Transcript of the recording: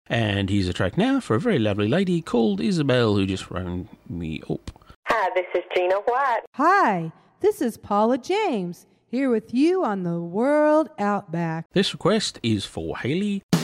And here's a track now for a very lovely lady called Isabel who just rang me up. Hi, this is Gina White. Hi, this is Paula James, here with you on the World Outback. This request is for Haley.